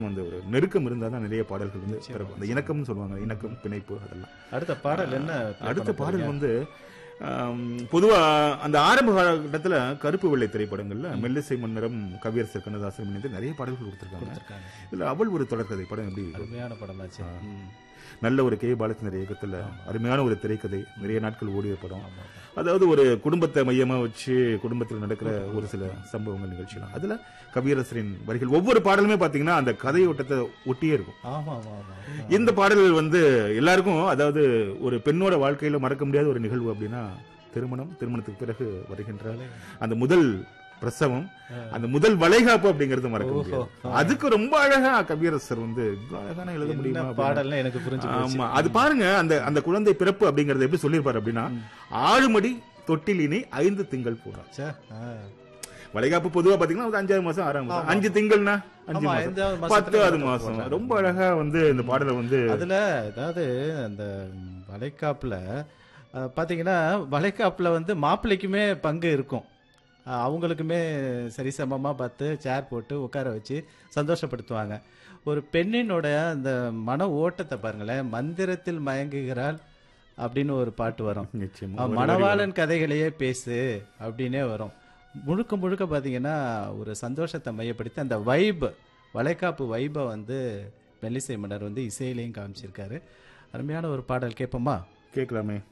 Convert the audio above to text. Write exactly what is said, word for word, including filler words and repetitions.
அந்த ஒரு நெருக்கம் இருந்தால் தான் நிறைய பாடல்கள் வந்து பிறக்கும். அந்த இணக்கம்னு சொல்லுவாங்க, இணக்கம் பிணைப்பு அதெல்லாம். அடுத்த பாடல் என்ன? அடுத்த பாடல் வந்து பொதுவா அந்த ஆரம்ப காலகட்டத்தில் கருப்பு வெள்ளை திரைப்படங்கள்ல மெல்லிசை மன்னரும் கவியரசர் கண்ணதாசன் இணைந்து நிறைய பாடல்கள் கொடுத்திருக்காங்க. இதுல அவள் ஒரு தொடர்கதை படம் எப்படி அருமையான படமாச்சு. நல்ல ஒரு கே பாலச்சந்தர் இயக்கத்துல அருமையான ஒரு திரைக்கதை, நிறைய நாட்கள் ஓடிய படம். அதாவது ஒரு குடும்பத்தை மையமா வச்சு குடும்பத்தில் நடக்கிற ஒரு சில சம்பவங்கள் நிகழ்ச்சிலாம். அதுல கவியரசரின் வரிகள் ஒவ்வொரு பாடலுமே பாத்தீங்கன்னா அந்த கதையோட்டத்தை ஒட்டியே இருக்கும். இந்த பாடல்கள் வந்து எல்லாருக்கும், அதாவது ஒரு பெண்ணோட வாழ்க்கையில மறக்க முடியாத ஒரு நிகழ்வு அப்படின்னா திருமணம், திருமணத்துக்கு பிறகு வருகின்ற அந்த முதல் பிரசவம், அந்த முதல் வளைகாப்பு அப்படிங்கறது மறக்க முடியாது. அதுக்கு ரொம்ப அழகா கவியரசர் வந்து அழகான எழுத முடியுமா பாடல்ல எனக்கு புரிஞ்சு. ஆமா, அது பாருங்க. அந்த அந்த குழந்தை பிறப்பு அப்படிங்கறது எப்படி சொல்லிருப்பாரு அப்படின்னா, ஆறுமடி தொட்டிலினை ஐந்து திங்கள் போறார். வளைகாப்பு பொதுவா பாத்தீங்கன்னா அஞ்சாவது மாசம் ஆறாம் மாசம், அஞ்சு திங்கள்னா அஞ்சு மாசம் பத்தாவது மாசம். ரொம்ப அழகா வந்து இந்த பாடல வந்து அதுல அதாவது அந்த வளைகாப்புல பாத்தீங்கன்னா வளைகாப்புல வந்து மாப்பிள்ளைக்குமே பங்கு இருக்கும். அவங்களுக்குமே சரிசமமாக பார்த்து சேர் போட்டு உட்கார வச்சு சந்தோஷப்படுத்துவாங்க. ஒரு பெண்ணினோட அந்த மன ஓட்டத்தை பாருங்களேன். மந்திரத்தில் மயங்குகிறாள் அப்படின்னு ஒரு பாட்டு வரும். மணவாளன் கதைகளையே பேசு அப்படின்னே வரும். முழுக்க முழுக்க பார்த்தீங்கன்னா ஒரு சந்தோஷத்தை மையப்படுத்தி அந்த வைப், வளைகாப்பு வைப்பை வந்து மெல்லிசை மன்னர் வந்து இசையிலையும் காமிச்சிருக்காரு. அருமையான ஒரு பாடல் கேட்போமா? கேட்கலாமே.